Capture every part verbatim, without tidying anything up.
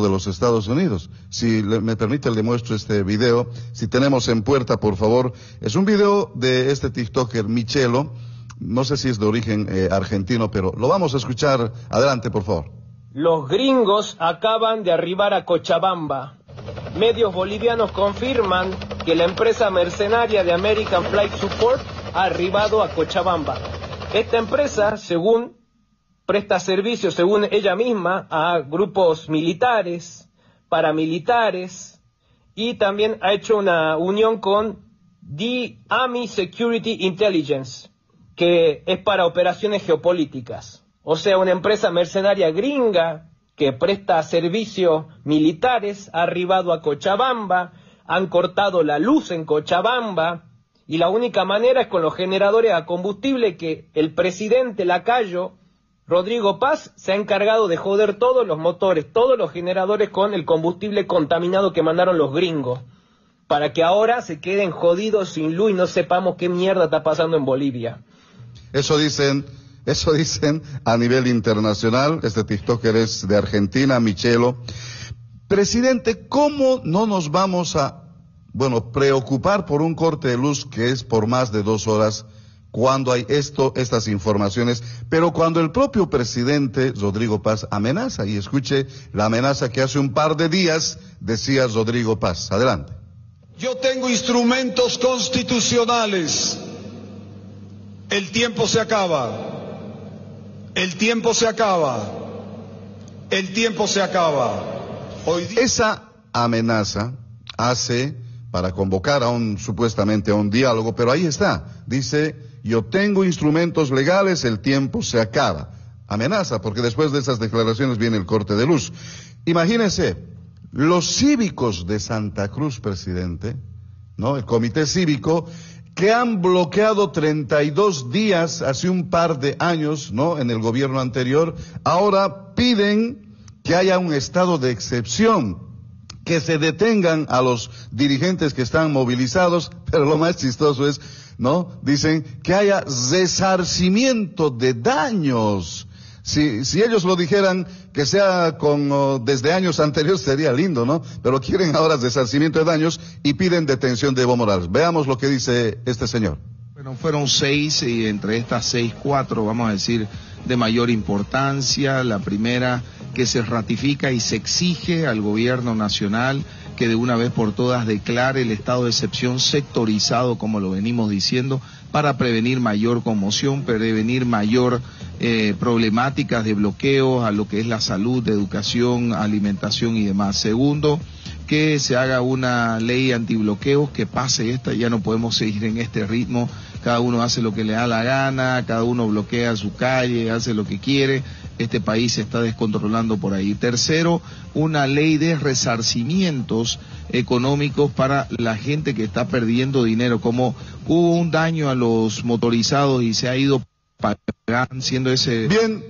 de los Estados Unidos. Si le, me permite, le muestro este video. Si tenemos en puerta, por favor. Es un video de este TikToker, Michelo. No sé si es de origen eh, argentino, pero lo vamos a escuchar. Adelante, por favor. Los gringos acaban de arribar a Cochabamba. Medios bolivianos confirman que la empresa mercenaria de American Flight Support ha arribado a Cochabamba. Esta empresa, según presta servicios, según ella misma, a grupos militares, paramilitares, y también ha hecho una unión con The Army Security Intelligence, que es para operaciones geopolíticas. O sea, una empresa mercenaria gringa que presta servicios militares ha arribado a Cochabamba, han cortado la luz en Cochabamba, y la única manera es con los generadores a combustible que el presidente lacayo Rodrigo Paz se ha encargado de joder todos los motores, todos los generadores con el combustible contaminado que mandaron los gringos, para que ahora se queden jodidos sin luz y no sepamos qué mierda está pasando en Bolivia. Eso dicen, eso dicen a nivel internacional. Este TikToker es de Argentina, Michelo. Presidente, ¿cómo no nos vamos a, bueno, preocupar por un corte de luz que es por más de dos horas? Cuando hay esto, estas informaciones, pero cuando el propio presidente Rodrigo Paz amenaza, y escuche la amenaza que hace un par de días decía Rodrigo Paz. Adelante. Yo tengo instrumentos constitucionales. El tiempo se acaba. El tiempo se acaba. El tiempo se acaba. Hoy día... Esa amenaza hace para convocar a un, supuestamente a un diálogo, pero ahí está, dice, yo tengo instrumentos legales, el tiempo se acaba. Amenaza, porque después de esas declaraciones viene el corte de luz. Imagínense, los cívicos de Santa Cruz, presidente, ¿no? El comité cívico, que han bloqueado treinta y dos días hace un par de años, ¿no? En el gobierno anterior, ahora piden que haya un estado de excepción, que se detengan a los dirigentes que están movilizados, pero lo más chistoso es, ¿no? Dicen que haya resarcimiento de daños. Si, si ellos lo dijeran que sea con, oh, desde años anteriores sería lindo, ¿no? Pero quieren ahora resarcimiento de daños y piden detención de Evo Morales. Veamos lo que dice este señor. Bueno, fueron seis y entre estas seis, cuatro, vamos a decir, de mayor importancia. La primera, que se ratifica y se exige al gobierno nacional que de una vez por todas declare el estado de excepción sectorizado, como lo venimos diciendo, para prevenir mayor conmoción, prevenir mayor eh, problemáticas de bloqueos a lo que es la salud, educación, alimentación y demás. Segundo, que se haga una ley antibloqueos, que pase esta, ya no podemos seguir en este ritmo, cada uno hace lo que le da la gana, cada uno bloquea su calle, hace lo que quiere, este país se está descontrolando por ahí. Tercero, una ley de resarcimientos económicos para la gente que está perdiendo dinero, como hubo un daño a los motorizados y se ha ido pagando, siendo ese... Bien,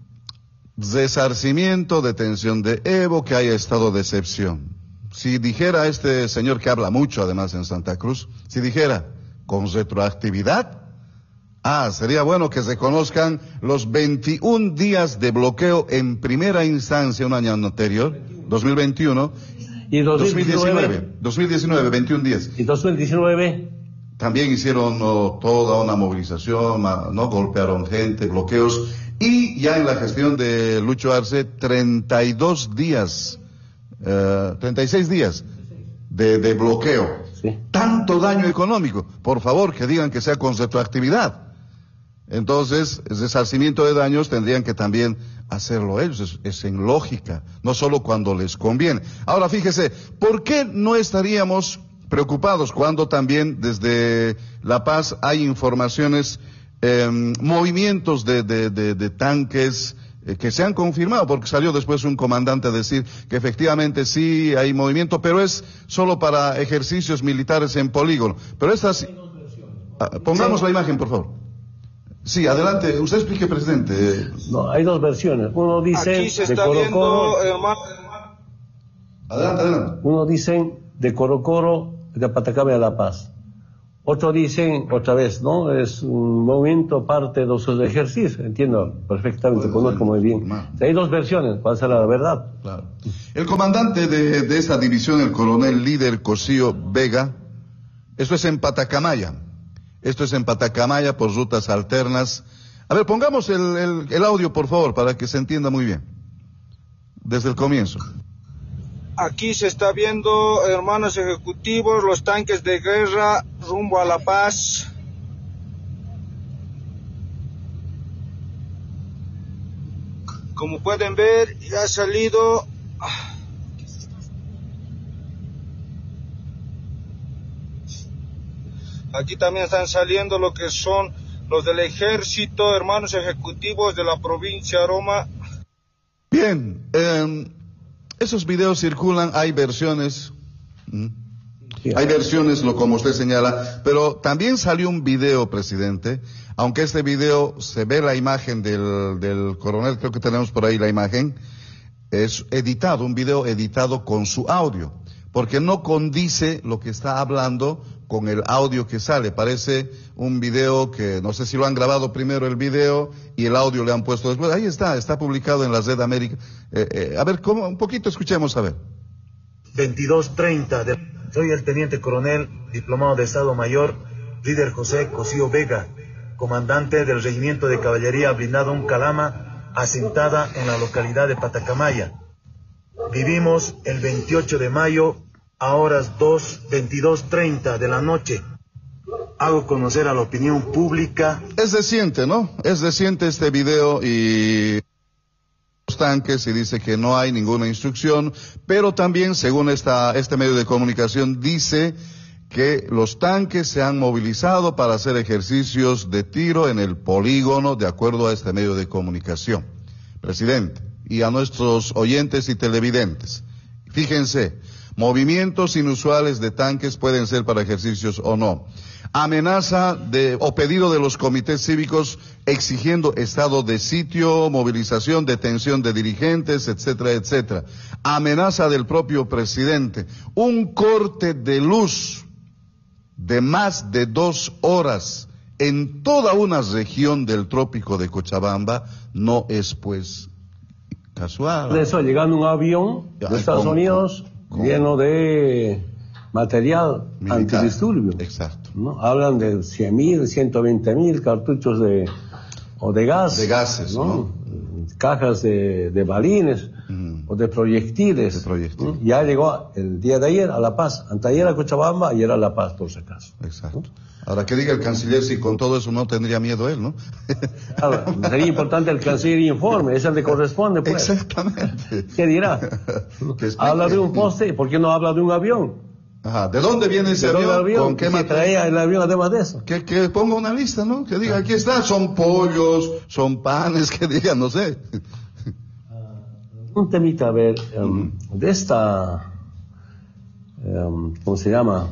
resarcimiento, detención de Evo, que haya estado de excepción. Si dijera este señor que habla mucho además en Santa Cruz, si dijera con retroactividad, ah, sería bueno que se conozcan los veintiún días de bloqueo en primera instancia un año anterior, dos mil veintiuno, y dos mil diecinueve, dos mil diecinueve, veintiún días. Y dos mil diecinueve también hicieron oh, toda una movilización, no golpearon gente, bloqueos, y ya en la gestión de Lucho Arce, treinta y dos días, uh, treinta y seis días de, de bloqueo. Sí. Tanto daño económico. Por favor, que digan que sea con retroactividad. Entonces, el resarcimiento de daños tendrían que también hacerlo ellos, es, es en lógica, no solo cuando les conviene. Ahora fíjese, ¿por qué no estaríamos preocupados cuando también desde La Paz hay informaciones, eh, movimientos de, de, de, de tanques eh, que se han confirmado? Porque salió después un comandante a decir que efectivamente sí hay movimiento, pero es solo para ejercicios militares en polígono. Pero estas... Ah, pongamos la imagen, por favor. Sí, adelante. Usted explique, presidente. No, hay dos versiones. Uno dice Aquí se de está Coro viendo, Coro. hermano. Adelante, adelante. Uno dicen de Coro Coro, de Patacame a La Paz. Otros dicen, otra vez, ¿no? Es un movimiento parte de sus ejercicios. Entiendo perfectamente, conozco muy bien. Hay dos versiones, ¿cuál será la verdad? Claro. El comandante de, de esta división, el coronel líder Cosío Vega, esto es en Patacamaya. Esto es en Patacamaya por rutas alternas. A ver, pongamos el, el, el audio, por favor, para que se entienda muy bien. Desde el comienzo. Aquí se está viendo, hermanos ejecutivos, los tanques de guerra rumbo a La Paz. Como pueden ver, ya ha salido. Aquí también están saliendo lo que son los del ejército, hermanos ejecutivos de la provincia de Roma. Bien, eh, esos videos circulan, hay versiones, ¿m? hay versiones, lo como usted señala, pero también salió un video, presidente, aunque este video se ve la imagen del, del coronel, creo que tenemos por ahí la imagen, es editado, un video editado con su audio, porque no condice lo que está hablando con el audio que sale. Parece un video que, no sé si lo han grabado primero el video y el audio le han puesto después. Ahí está, está publicado en la Red América. Eh, eh, a ver, ¿cómo? Un poquito escuchemos, a ver. veintidós treinta, de... soy el teniente coronel, diplomado de Estado Mayor, líder José Cosío Vega, comandante del Regimiento de Caballería Blindado Un Calama, asentada en la localidad de Patacamaya. Vivimos el veintiocho de mayo a horas dos, veintidós treinta de la noche. Hago conocer a la opinión pública. Es reciente, ¿no? Es reciente este video y los tanques y dice que no hay ninguna instrucción, pero también, según esta, este medio de comunicación, dice que los tanques se han movilizado para hacer ejercicios de tiro en el polígono, de acuerdo a este medio de comunicación. Presidente, y a nuestros oyentes y televidentes, fíjense, movimientos inusuales de tanques pueden ser para ejercicios o no. Amenaza de, o pedido de los comités cívicos exigiendo estado de sitio, movilización, detención de dirigentes, etcétera, etcétera. Amenaza del propio presidente. Un corte de luz de más de dos horas en toda una región del trópico de Cochabamba no es, pues, casual. De eso, llegando un avión de Estados ¿cómo, Unidos cómo? lleno de material militar, antidisturbio. Exacto. ¿No? Hablan de cien mil, ciento veinte mil cartuchos de, o de gas. De gases, ¿no? ¿no? Cajas de, de balines, mm. o de proyectiles. De proyectiles. ¿no? Ya llegó el día de ayer a La Paz, anteayer a Cochabamba, ayer a La Paz, por si acaso. Exacto. ¿no? Ahora, que diga el canciller si con todo eso no tendría miedo él, ¿no? Ahora, sería importante el canciller informe, es el que corresponde, pues. Exactamente. ¿Qué dirá? Habla de un poste, ¿por qué no habla de un avión? Ajá, ¿de dónde viene ese ¿De avión? avión? ¿Con qué material traía el avión además de eso? Que, que ponga una lista, ¿no? Que diga, aquí está, son pollos, son panes, que diga, no sé. Un temita, a ver, um, de esta, um, ¿cómo se llama?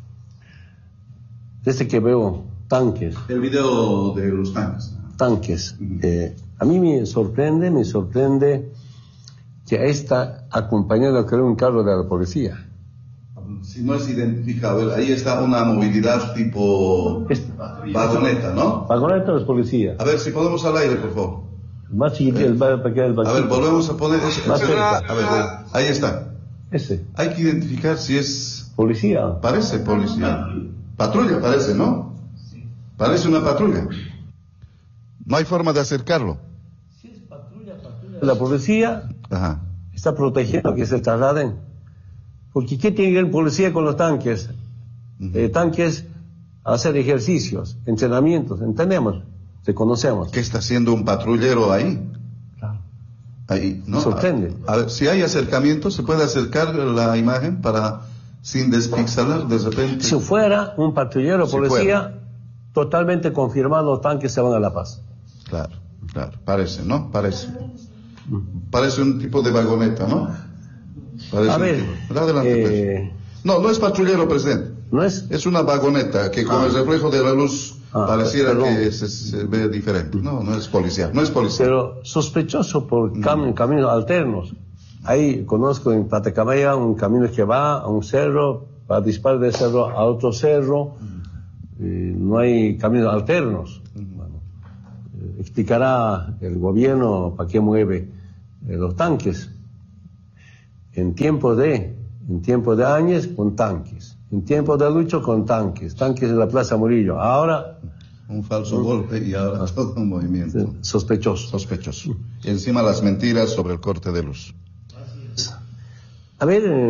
Desde que veo tanques. El video de los tanques. Tanques. Uh-huh. eh, a mí me sorprende, me sorprende que está acompañado, creo, un carro de la policía. Si no es identificado, ahí está una movilidad tipo es, vagoneta, ¿no? Vagoneta de los policías. A ver, si podemos al aire, por favor. Más chiquito, eh. el, el, el, el A ver, volvemos a poner ese. Más ese cerca. A ver, ahí está. Ese. Hay que identificar si es... Policía. Parece policía. Patrulla parece, ¿no? Sí. Parece una patrulla. No hay forma de acercarlo. Si es patrulla, patrulla. La policía Ajá. está protegiendo que se trasladen. Porque ¿qué tiene que ver policía con los tanques? Uh-huh. Eh, tanques a hacer ejercicios, entrenamientos, entendemos, te conocemos. ¿Qué está haciendo un patrullero ahí? Claro. Ahí, ¿no? Me sorprende. A, a ver, si hay acercamiento, ¿se puede acercar la imagen para... sin despixelar de repente? Si fuera un patrullero si policía, fuera. Totalmente confirmado, los tanques se van a La Paz. Claro, claro, parece, ¿no? Parece. Parece un tipo de vagoneta, ¿no? Parece a ver, adelante, eh... no, no es patrullero, presidente. No es. Es una vagoneta que con ah. el reflejo de la luz ah, pareciera perdón. que se, se ve diferente. No, no es policía, no es policía. Pero sospechoso por cam mm. caminos alternos. Ahí conozco en Patacamaya un camino que va a un cerro, para disparar del cerro a otro cerro. eh, no hay caminos alternos. Bueno, eh, explicará el gobierno para qué mueve eh, los tanques. En tiempos de, en tiempos de Áñez, con tanques. En tiempos de Lucho, con tanques. Tanques en la Plaza Murillo. Ahora... Un falso ¿no? golpe y ahora todo un movimiento. Sospechoso. Sospechoso. Y encima las mentiras sobre el corte de luz. A ver, eh,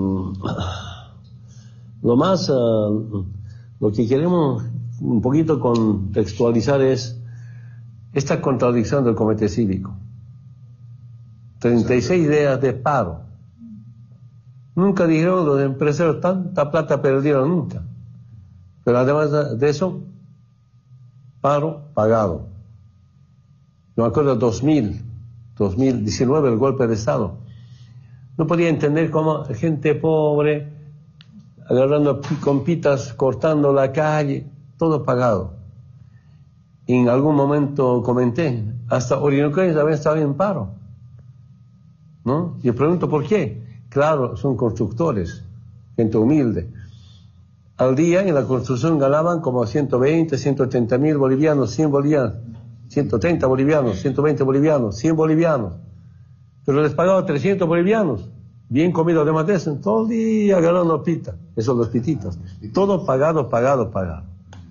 lo más, uh, lo que queremos un poquito contextualizar es esta contradicción del comité cívico. treinta y seis días de paro. Nunca dijeron los empresarios tanta plata perdieron nunca. Pero además de eso, paro pagado. Yo me acuerdo dos mil, dos mil diecinueve, el golpe de Estado. No podía entender cómo gente pobre, agarrando compitas, cortando la calle, todo pagado. Y en algún momento comenté, hasta Orinoco también estaba en paro. ¿No? Y pregunto por qué. Claro, son constructores, gente humilde. Al día en la construcción ganaban como ciento veinte, ciento ochenta mil bolivianos, cien bolivianos, ciento treinta bolivianos, ciento veinte bolivianos, cien bolivianos. Pero les pagaba trescientos bolivianos, bien comido de Matesen, todo el día agarrando pita, esos los pititas. Todo pagado, pagado, pagado.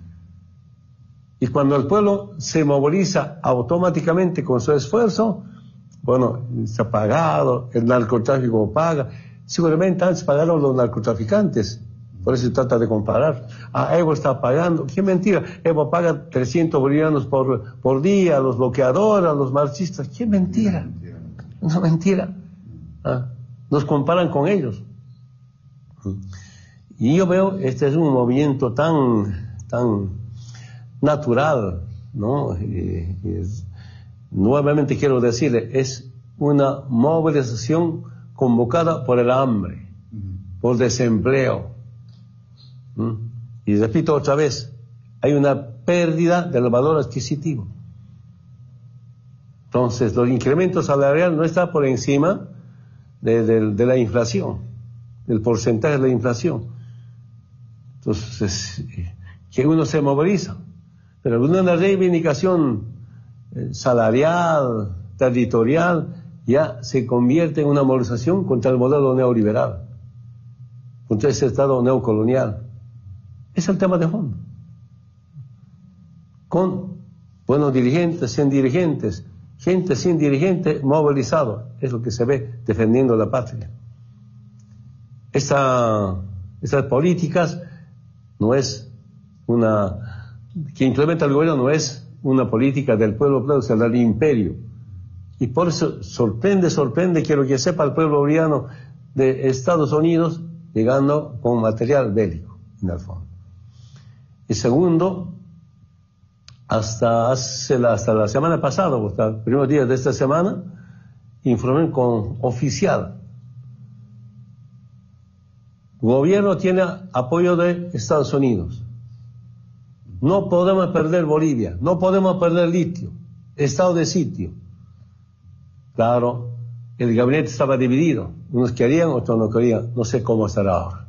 Y cuando el pueblo se moviliza automáticamente con su esfuerzo, bueno, está pagado, el narcotráfico paga. Seguramente antes pagaron los narcotraficantes. Por eso se trata de comparar. Ah, Evo está pagando. ¡Qué mentira! Evo paga trescientos bolivianos por, por día a los bloqueadores, a los marxistas. ¡Qué mentira! Una mentira. Ah, nos comparan con ellos. Y yo veo, este es un movimiento tan, tan natural, ¿no? Y, y es, nuevamente quiero decirle, es una movilización convocada por el hambre, por desempleo. Y repito otra vez, hay una pérdida del valor adquisitivo. Entonces, los incrementos salariales no están por encima de, de, de la inflación, del porcentaje de la inflación. Entonces, que uno se moviliza. Pero una reivindicación salarial, territorial, ya se convierte en una movilización contra el modelo neoliberal, contra ese Estado neocolonial. Es el tema de fondo. Con buenos dirigentes, sin dirigentes, gente sin dirigente movilizado, es lo que se ve defendiendo la patria. Esta, estas políticas no es una, que implementa el gobierno no es una política del pueblo, pueblo, sino del imperio. Y por eso sorprende, sorprende, quiero que sepa el pueblo boliviano de Estados Unidos llegando con material bélico, en el fondo. Y segundo, hasta, hace la, hasta la semana pasada, hasta los primeros días de esta semana, informé con oficial. El gobierno tiene apoyo de Estados Unidos. No podemos perder Bolivia, no podemos perder litio, estado de sitio. Claro, el gabinete estaba dividido, unos querían, otros no querían, no sé cómo estará ahora.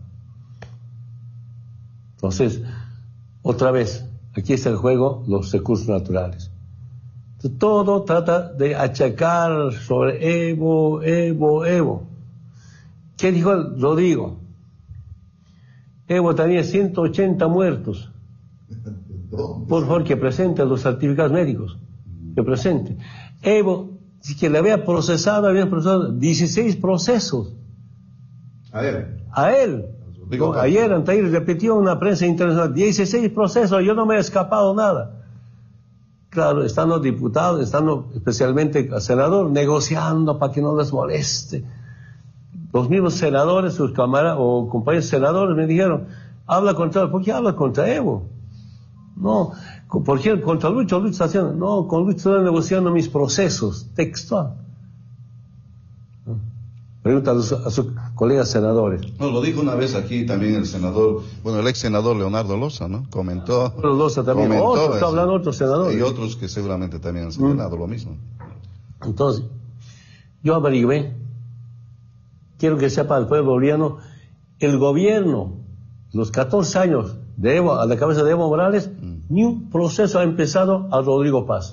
Entonces, otra vez, aquí está el juego, los recursos naturales. Entonces, todo trata de achacar sobre Evo, Evo, Evo. ¿Qué dijo el Rodrigo? Evo tenía ciento ochenta muertos. Por favor, que presente los certificados médicos. Que presente. Evo, si que le había procesado, había procesado dieciséis procesos. A él. A él. No, ayer Antair repitió en una prensa internacional, dieciséis procesos, yo no me he escapado nada. Claro, están los diputados, están los, especialmente el senador, negociando para que no les moleste. Los mismos senadores, sus camaradas o compañeros senadores me dijeron, habla contra él. ¿Por qué habla contra Evo? No, ¿por qué contra Lucho? Lucho está haciendo, no, con Lucho estoy negociando mis procesos, textual. Pregunta a, los, a sus colegas senadores. No, lo dijo una vez aquí también el senador, bueno, el ex senador Leonardo Loza, ¿no? Comentó. Loza también, comentó otro, está hablando otros senadores. Y otros que seguramente también han señalado mm. lo mismo. Entonces, yo averigué, quiero que sepa el pueblo boliviano, el gobierno los catorce años de Evo, a la cabeza de Evo Morales, mm. ni un proceso ha empezado a Rodrigo Paz.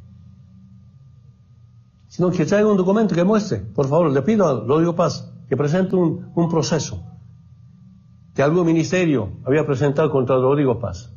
Sino que traiga un documento que muestre, por favor, le pido a Rodrigo Paz que presente un, un proceso que algún ministerio había presentado contra Rodrigo Paz.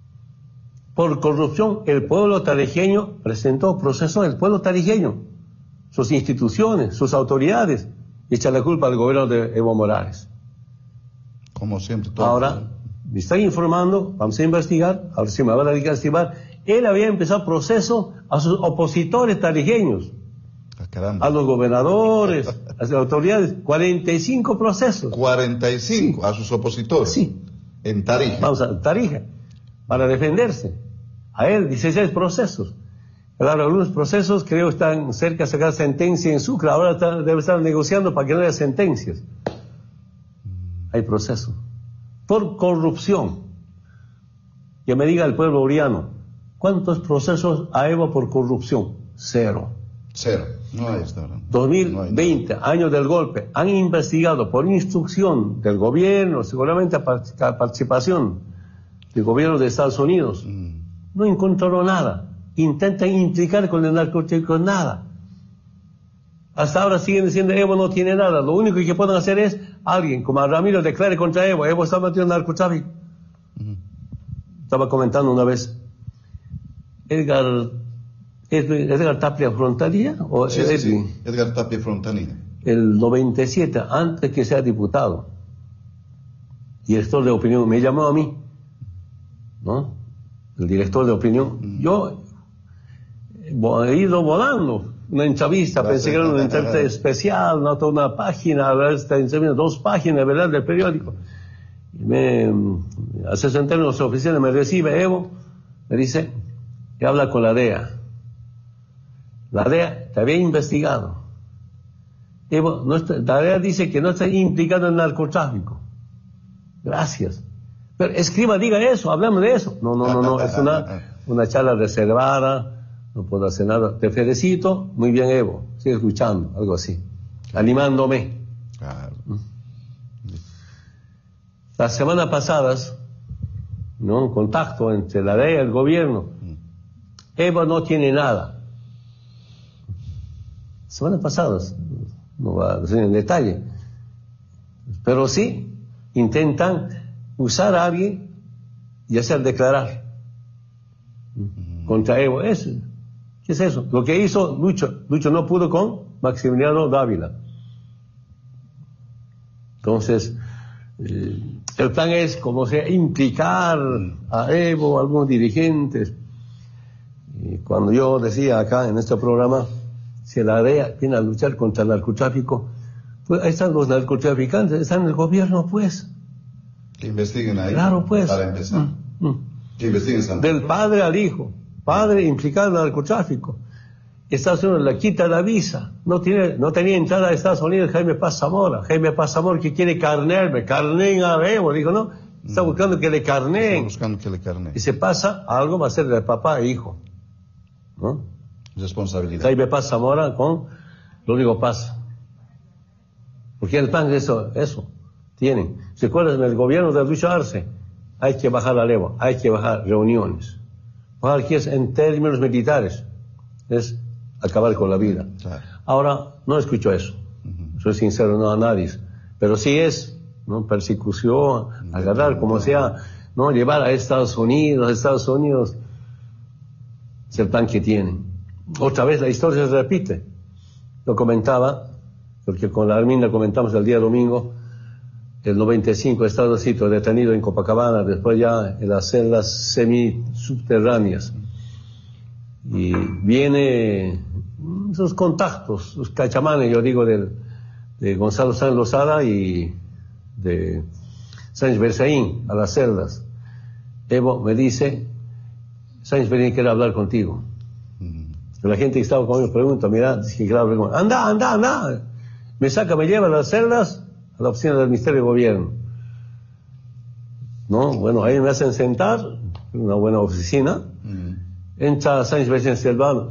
Por corrupción, el pueblo tarijeño presentó proceso del pueblo tarijeño, sus instituciones, sus autoridades, y echa la culpa al gobierno de Evo Morales. Como siempre. Todo Ahora, me están informando, vamos a investigar, ahora sí me van a dedicar a investigar, él había empezado proceso a sus opositores tarijeños, ah, caramba. a los gobernadores, a las autoridades, cuarenta y cinco procesos. cuarenta y cinco sí. A sus opositores. Sí. En Tarija. Vamos a Tarija, para defenderse. A él, dieciséis procesos. Claro, algunos procesos creo están cerca de sacar sentencia en Sucre, ahora está, debe estar negociando para que no haya sentencias. Hay procesos. Por corrupción. Que me diga el pueblo oriano, ¿cuántos procesos a Evo por corrupción? Cero. Cero. No hay hasta ahora. dos mil veinte, no años del golpe, han investigado por instrucción del gobierno, seguramente a participación del gobierno de Estados Unidos. Mm. No encontraron nada. Intentan implicar con el narcotráfico nada. Hasta ahora siguen diciendo Evo no tiene nada. Lo único que pueden hacer es alguien, como a Ramiro, declare contra Evo. Evo está metido en narcotráfico. Uh-huh. Estaba comentando una vez. Edgar, Edgar Tapia Frontalía o sí, Edgar, sí. Edgar Tapia Frontalía. El noventa y siete, antes que sea diputado, director de opinión, me llamó a mí, ¿no? El director de opinión. Uh-huh. Yo he ido volando una entrevista, va pensé que era una entrevista especial, no toda una página, esta entrevista, dos páginas, ¿verdad?, del periódico. Y me hace sentar en nuestra oficina, me recibe Evo, me dice, que habla con la D E A. La D E A te había investigado. Evo, no está, la D E A dice que no está implicado en narcotráfico. Gracias. Pero escriba, diga eso, hablamos de eso. No, no, no, no, es una, una charla reservada, no puedo hacer nada. Te felicito, muy bien Evo, sigue escuchando, algo así, animándome. Claro. Las semanas pasadas, ¿no? Un contacto entre la D E A y el gobierno. Evo no tiene nada. Semanas pasadas, no va a decir en detalle, pero sí intentan usar a alguien y hacer declarar mm. contra Evo. Es, ¿Qué es eso? Lo que hizo Lucho. Lucho no pudo con Maximiliano Dávila. Entonces, eh, el plan es, como sea, implicar a Evo, a algunos dirigentes. Y cuando yo decía acá en este programa, si la D E A viene a luchar contra el narcotráfico, pues ahí están los narcotraficantes, están en el gobierno, pues. Que investiguen ahí. Claro, pues. Para empezar. Mm, mm. Que investiguen Santa Del padre al hijo. Padre implicado en el narcotráfico. Estados Unidos le quita la visa. No tiene, no tenía entrada a Estados Unidos Jaime Paz Zamora. Jaime Paz Zamora que quiere carnearme. Carneen a Evo. Dijo, no. Está mm. buscando que le carneen. Está buscando que le carneen. Y se pasa, algo va a ser de papá e hijo. ¿No? Responsabilidad. Jaime Paz Zamora con Rodrigo Paz. Porque el plan es eso, eso. Tienen. ¿Se acuerdan del gobierno de Luis Arce? Hay que bajar la Evo, hay que bajar reuniones. Bajar aquí es en términos militares. Es acabar con la vida. Claro. Ahora, no escucho eso. Uh-huh. Soy sincero, no a nadie. Pero sí es, ¿no? Persecución, agarrar, como sea, ¿no? Llevar a Estados Unidos, a Estados Unidos. Es el plan que tienen. Otra vez la historia se repite. Lo comentaba, porque con la Arminda comentamos el día domingo, el noventa y cinco Estado Cito detenido en Copacabana, después ya en las celdas semisubterráneas. Y viene esos contactos, los cachamanes, yo digo, del, de Gonzalo Sáenz Lozada y de Sáenz Berzaín a las celdas. Evo me dice, Sáenz Berzaín quiere hablar contigo. Mm. La gente que estaba conmigo pregunta, mira, que quiere hablar conmigo. Anda, anda, anda. Me saca, me lleva a las celdas, a la oficina del Ministerio de Gobierno. No, bueno, ahí me hacen sentar, en una buena oficina. Mm. Entra Sáenz Berzaín Silvano.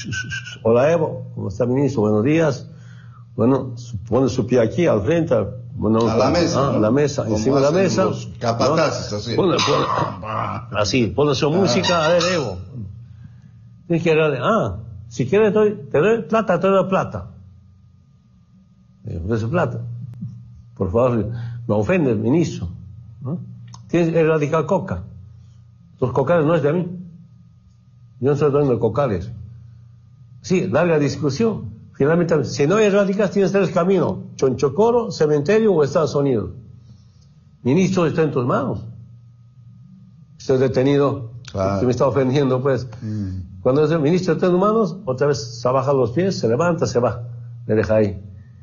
Hola Evo, ¿cómo está ministro? Buenos días. Bueno, pone su pie aquí al frente, Bueno, a la mesa, ah, ¿no? la mesa, Como encima de la hacen mesa. los capataces, ¿no? así. Pone, pone, así, pone su música, a ver, Evo. Tienes que darle, ah, si quieres doy, te doy plata, te doy plata. Me ofrece plata. Por favor, me ofende, ministro, ¿no? Tienes que erradicar coca. Los cocales no es de mí. Yo no estoy dando cocales. Sí, larga discusión. Finalmente, si no erradicas, tienes tres caminos: Chonchocoro, cementerio o Estados Unidos. Ministro, está en tus manos. Estoy detenido. Claro. Que me está ofendiendo, pues. Mm. Cuando el ministro está en tus manos, otra vez se baja los pies, se levanta, se va. Le deja ahí.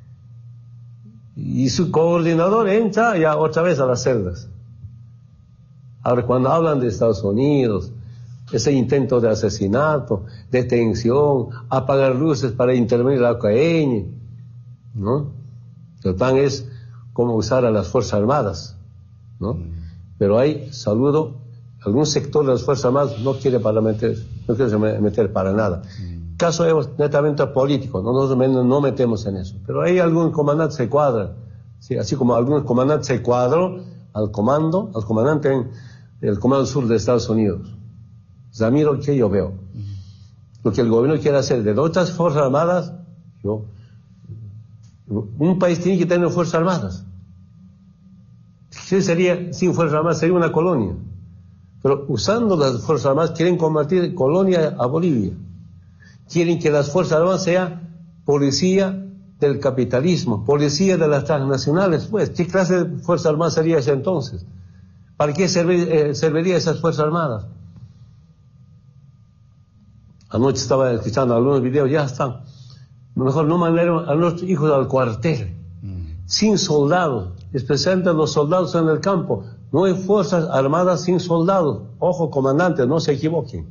Y su coordinador entra ya otra vez a las celdas. Ahora, cuando hablan de Estados Unidos, ese intento de asesinato, detención, apagar luces para intervenir la O C A N, ¿no? El plan es cómo usar a las Fuerzas Armadas, ¿no? Pero hay, saludo, algún sector de las Fuerzas Armadas no quiere para meter, no quiere meter para nada. Caso es netamente político, no nos no metemos en eso. Pero hay algún comandante se cuadra, ¿sí? Así como algún comandante se cuadró al comando, al comandante en el Comando Sur de Estados Unidos. O sea, mira lo que yo veo. Lo que el gobierno quiere hacer de otras Fuerzas Armadas, yo, un país tiene que tener Fuerzas Armadas. ¿Qué sería sin Fuerzas Armadas? Sería una colonia. Pero usando las Fuerzas Armadas quieren convertir colonia a Bolivia. Quieren que las Fuerzas Armadas sean policía del capitalismo, policía de las transnacionales, pues. ¿Qué clase de Fuerzas Armadas sería esa entonces? ¿Para qué servir, eh, serviría esas Fuerzas Armadas? Anoche estaba escuchando algunos videos, ya están. Mejor no mandaron a nuestros hijos al cuartel, mm. sin soldados, especialmente los soldados en el campo. No hay Fuerzas Armadas sin soldados. Ojo, comandantes, no se equivoquen.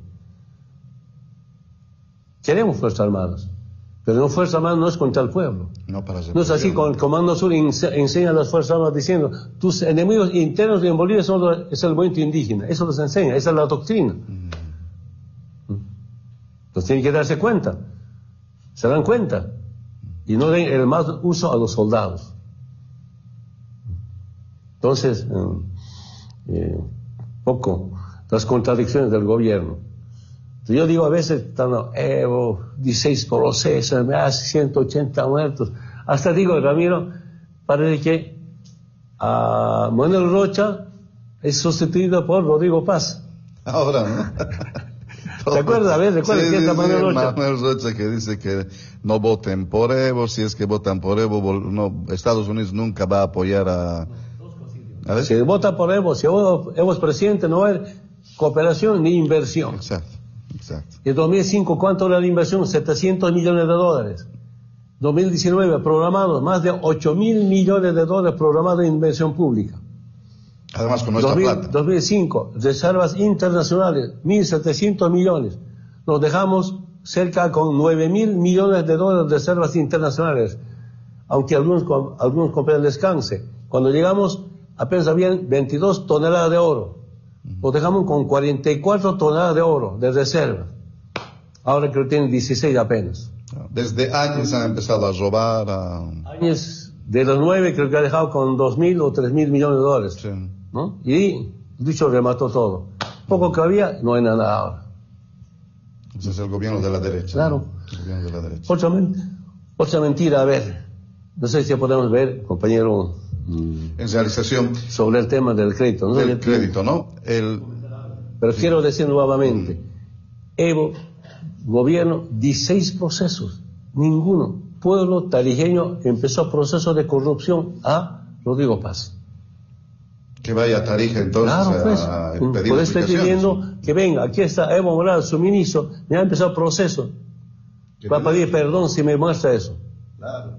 Queremos Fuerzas Armadas, pero no Fuerzas Armadas no es contra el pueblo. No, para no es así, con el Comando Sur enseña a las Fuerzas Armadas diciendo, tus enemigos internos en Bolivia son los, es el movimiento indígena. Eso les enseña, esa es la doctrina. Mm. Entonces tienen que darse cuenta, se dan cuenta, y no den el más uso a los soldados. Entonces, eh, eh, poco, las contradicciones del gobierno. Entonces, yo digo a veces, Evo, dieciséis procesos, me hace ciento ochenta muertos. Hasta digo, Ramiro, parece que a Manuel Rocha es sustituido por Rodrigo Paz. Ahora, ¿no? ¿Te acuerdas? A ver, recuerda sí, que sí, es Manuel sí, Rocha. Manuel Rocha que dice que no voten por Evo, si es que votan por Evo, no, Estados Unidos nunca va a apoyar a... a ver. Si vota por Evo, si Evo, Evo es presidente, no va a haber cooperación ni inversión. Exacto, exacto. En dos mil cinco, ¿cuánto era la inversión? setecientos millones de dólares. dos mil diecinueve, programados, más de ocho mil millones de dólares programados en inversión pública. Además, con nuestra dos mil, plata. dos mil cinco, reservas internacionales, mil setecientos millones. Nos dejamos cerca con nueve mil millones de dólares de reservas internacionales. Aunque algunos, algunos compran descanse. Cuando llegamos, apenas habían veintidós toneladas de oro. Nos dejamos con cuarenta y cuatro toneladas de oro de reserva. Ahora creo que tienen dieciséis apenas. Desde años han empezado a robar. A... Años, de los nueve creo que ha dejado con dos mil o tres mil millones de dólares. Sí. ¿No? Y dicho remató todo. Poco que había, no hay nada ahora. Ese es el gobierno de la derecha. Claro. El gobierno de la derecha. Otra, otra mentira, a ver. No sé si podemos ver, compañero. En realización. Sobre el tema del crédito. ¿No? Del crédito, ¿no? El... Pero sí. Quiero decir nuevamente. Mm. Evo, gobierno, dieciséis procesos. Ninguno. Pueblo tarijeño empezó proceso de corrupción a Rodrigo Paz. Que vaya a Tarija entonces claro, pues, a pedir puede estar pidiendo que venga, aquí está Evo Morales, su ministro, me ha empezado el proceso. Va a pedir perdón si me muestra eso. Claro.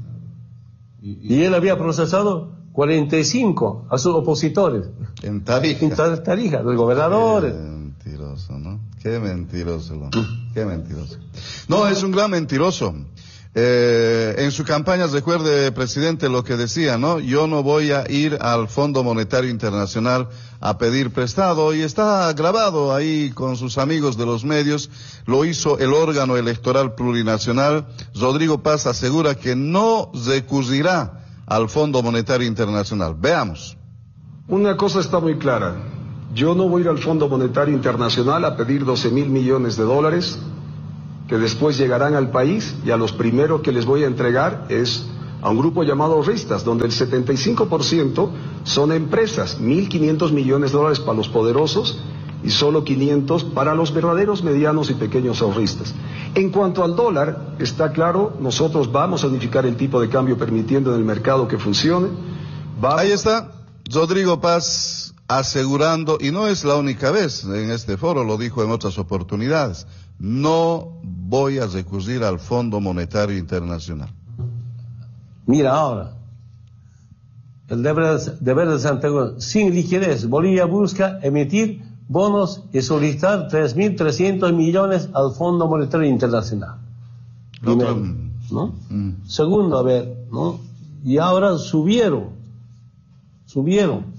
Y, y, y él había procesado cuarenta y cinco a sus opositores. En Tarija. En Tarija, los gobernadores. Qué mentiroso, ¿no? Qué mentiroso, ¿no? Qué mentiroso. No, es un gran mentiroso. Eh, en su campaña, recuerde, presidente, lo que decía, ¿no? Yo no voy a ir al Fondo Monetario Internacional a pedir prestado, y está grabado ahí con sus amigos de los medios. Lo hizo el órgano electoral plurinacional. Rodrigo Paz asegura que no recurrirá al Fondo Monetario Internacional. Veamos. Una cosa está muy clara. Yo no voy a ir al Fondo Monetario Internacional a pedir doce mil millones de dólares que después llegarán al país, y a los primeros que les voy a entregar es a un grupo llamado Ristas, donde el setenta y cinco por ciento son empresas, mil quinientos millones de dólares para los poderosos y solo quinientos para los verdaderos medianos y pequeños ahorristas. En cuanto al dólar, está claro, nosotros vamos a unificar el tipo de cambio permitiendo en el mercado que funcione. Vamos... Ahí está Rodrigo Paz asegurando, y no es la única vez en este foro, lo dijo en otras oportunidades, no voy a recurrir al Fondo Monetario Internacional. Mira ahora, el deber, deber de Santiago, sin liquidez, Bolivia busca emitir bonos y solicitar tres mil trescientos millones al Fondo Monetario Internacional. Primero, ¿no? Mm. Segundo, a ver, ¿no? Y ahora subieron, subieron.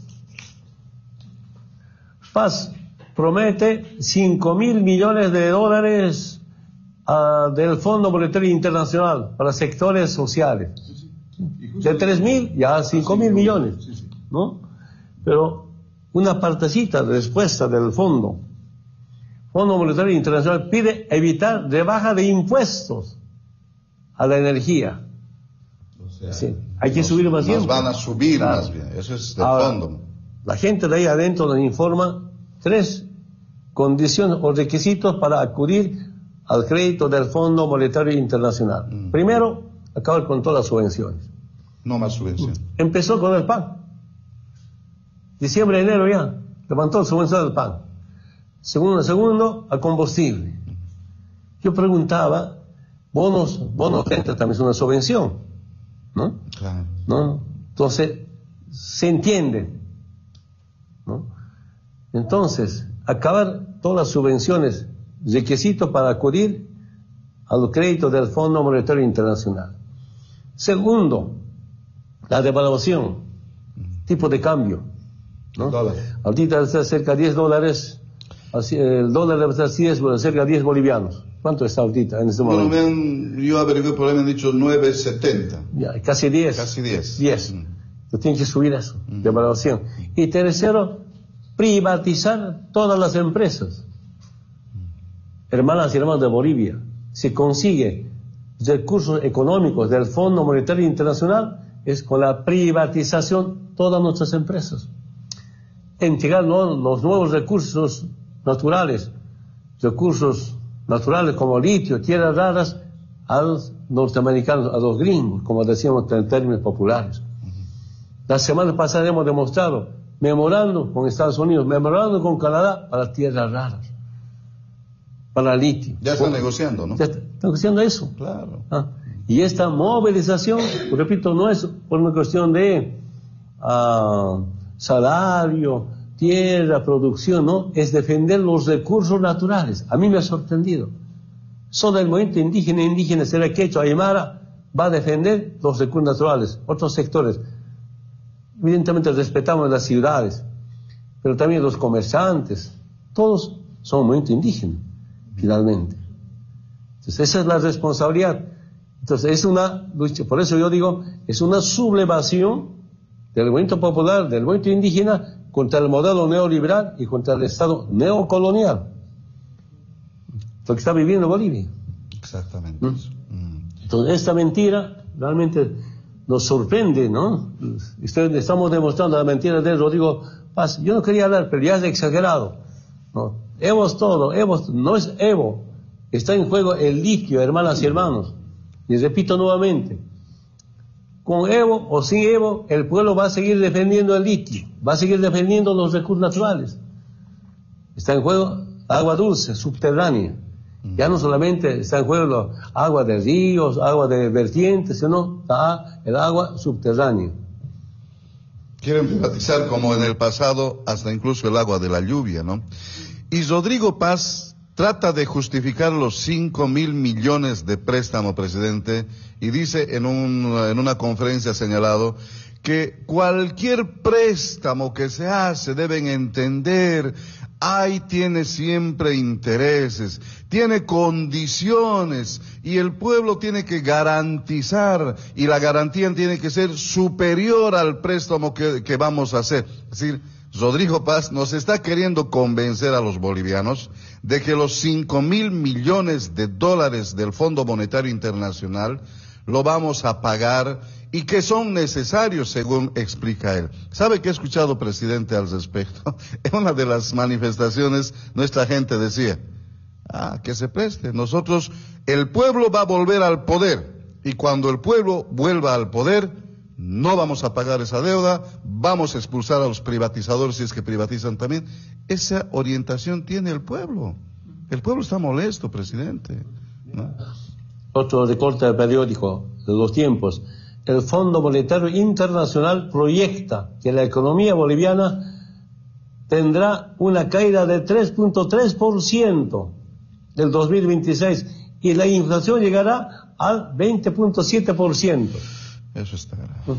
Paz promete cinco mil millones de dólares uh, del Fondo Monetario Internacional para sectores sociales. De tres mil ya a cinco mil millones, ¿no? Pero una partecita de respuesta del Fondo. Fondo Monetario Internacional pide evitar rebaja de impuestos a la energía. O sea, sí, hay que subir más bien. Nos van a subir claro. más bien, eso es del Ahora, fondo. La gente de ahí adentro nos informa tres condiciones o requisitos para acudir al crédito del Fondo Monetario Internacional. Mm. Primero, acabar con todas las subvenciones. No más subvenciones. Empezó con el pan. Diciembre, enero ya, levantó la subvención del pan. Segundo, segundo, al combustible. Yo preguntaba, bonos, bonos gente también es una subvención, ¿no? Claro. ¿No? Entonces, se entiende, ¿no? Entonces, acabar todas las subvenciones, requisitos para acudir al crédito del Fondo Monetario Internacional. Segundo, la devaluación, tipo de cambio, ¿no? Ahorita está cerca de diez dólares, el dólar debe estar cerca de diez bolivianos. ¿Cuánto está ahorita en este momento? Bueno, me han, yo averigué, por ahí me han dicho nueve setenta. Ya, casi diez. Casi diez. diez. Mm. Entonces tienen que subir eso, mm. de evaluación. Y tercero, privatizar todas las empresas. Hermanas y hermanos de Bolivia, si consigue recursos económicos del Fondo Monetario Internacional, es con la privatización de todas nuestras empresas. Entregar los, los nuevos recursos naturales, recursos naturales como litio, tierras raras, a los norteamericanos, a los gringos, como decíamos en términos populares. La semana pasada hemos demostrado, memorando con Estados Unidos, memorando con Canadá para tierras raras, para litio. Ya están negociando, ¿no? Ya están negociando eso. Claro. Ah, y esta movilización, repito, no es por una cuestión de uh, salario, tierra, producción, no, es defender los recursos naturales. A mí me ha sorprendido. Solo el movimiento indígena, indígena, será quechua, aymara, va a defender los recursos naturales, otros sectores. Evidentemente respetamos las ciudades, pero también los comerciantes, todos son movimiento indígena, finalmente. Entonces esa es la responsabilidad. Entonces es una lucha, por eso yo digo, es una sublevación del movimiento popular, del movimiento indígena, contra el modelo neoliberal y contra el Estado neocolonial. Lo que está viviendo Bolivia. Exactamente. ¿Mm? Entonces esta mentira realmente nos sorprende, ¿no? Estamos demostrando la mentira de Rodrigo Paz. Yo no quería hablar, pero ya es exagerado, ¿no? Evo es todo, Evo no es Evo. Está en juego el litio, hermanas y hermanos. Y repito nuevamente, con Evo o sin Evo, el pueblo va a seguir defendiendo el litio, va a seguir defendiendo los recursos naturales. Está en juego agua dulce, subterránea. Ya no solamente está en juego la agua de ríos, agua de vertientes, sino está el agua subterránea. Quieren privatizar, como en el pasado, hasta incluso el agua de la lluvia, ¿no? Y Rodrigo Paz trata de justificar los cinco mil millones de préstamo, presidente, y dice en, un, en una conferencia señalado que cualquier préstamo que se hace deben entender ahí tiene siempre intereses, tiene condiciones, y el pueblo tiene que garantizar, y la garantía tiene que ser superior al préstamo que, que vamos a hacer. Es decir, Rodrigo Paz nos está queriendo convencer a los bolivianos de que los cinco mil millones de dólares del Fondo Monetario Internacional lo vamos a pagar y que son necesarios, según explica él. ¿Sabe qué he escuchado, presidente, al respecto? En una de las manifestaciones, nuestra gente decía, ah, que se preste. Nosotros, el pueblo va a volver al poder, y cuando el pueblo vuelva al poder, no vamos a pagar esa deuda, vamos a expulsar a los privatizadores si es que privatizan también. Esa orientación tiene el pueblo. El pueblo está molesto, presidente, ¿no? Otro recorte del periódico de los tiempos. El Fondo Monetario Internacional proyecta que la economía boliviana tendrá una caída de tres punto tres por ciento del dos mil veintiséis y la inflación llegará al veinte punto siete por ciento. Eso está grave.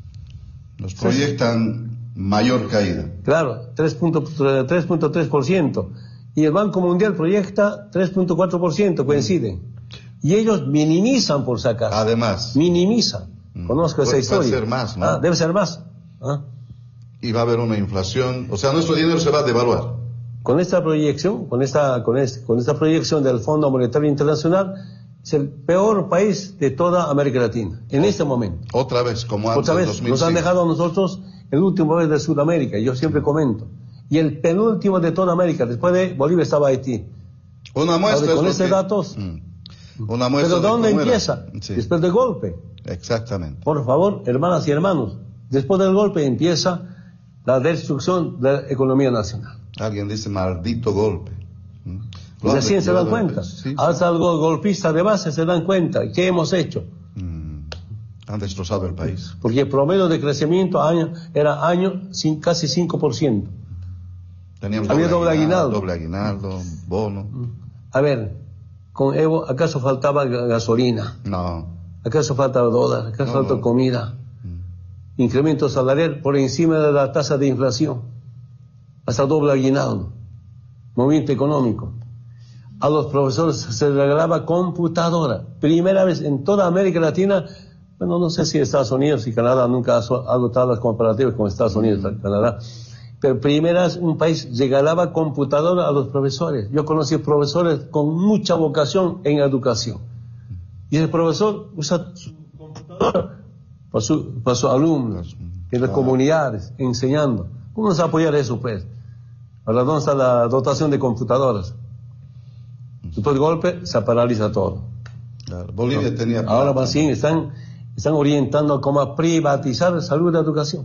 Nos proyectan mayor caída. Claro, tres punto tres por ciento. Y el Banco Mundial proyecta tres punto cuatro por ciento, coinciden. Y ellos minimizan, por si acaso. Además. Minimizan. Conozco esa historia. Debe ser más, ¿no? Ah, debe ser más. ¿Ah? Y va a haber una inflación, o sea, nuestro dinero se va a devaluar. Con esta proyección, con esta, con este, con esta proyección del Fondo Monetario Internacional, es el peor país de toda América Latina, en este momento. Otra vez, como antes Otra vez, del dos mil cinco. Nos han dejado a nosotros el último país de Sudamérica, yo siempre comento. Y el penúltimo de toda América, después de Bolivia estaba Haití. Una muestra. Con estos que... datos. Mm. Una muestra. ¿Pero de dónde empieza? Sí. Después del golpe. Exactamente. Por favor, hermanas y hermanos, después del golpe empieza la destrucción de la economía nacional. Alguien dice maldito golpe. ¿Mm? Y recién se dan cuenta. Sí. Hasta el golpista de base se dan cuenta. ¿Qué hemos hecho? Mm. Han destrozado el país. Porque el promedio de crecimiento año, era año sin, casi cinco por ciento. Teníamos Había doble aguinaldo. Doble aguinaldo, bono. A ver, con Evo, ¿acaso faltaba gasolina? No. ¿Acaso faltaba dólar? ¿Acaso no, faltaba no. comida? Mm. Incremento salarial por encima de la tasa de inflación. Hasta doble aguinaldo. Movimiento económico. A los profesores se les regalaba computadora. Primera vez en toda América Latina. Bueno, no sé si Estados Unidos y Canadá nunca ha adoptado las comparativas con Estados Unidos y Canadá. Pero primera vez un país regalaba computadora a los profesores. Yo conocí profesores con mucha vocación en educación. Y el profesor usa su computadora para, su, para sus alumnos, en las comunidades, enseñando. ¿Cómo nos apoyar eso, pues? Ahora, ¿dónde está la dotación de computadoras? Después del golpe, se paraliza todo. Claro, Bolivia no, tenía... Ahora más bien están, están orientando a cómo privatizar salud y educación.